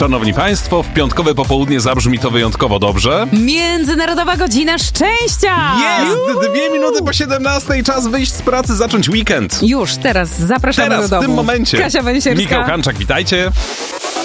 szanowni państwo, w piątkowe popołudnie zabrzmi to wyjątkowo dobrze. Międzynarodowa Godzina Szczęścia! Jest! 2 minuty po 17, czas wyjść z pracy, zacząć weekend. Już, teraz zapraszamy do domu. w tym momencie. Kasia Węsierska. Michał Kanczak, witajcie.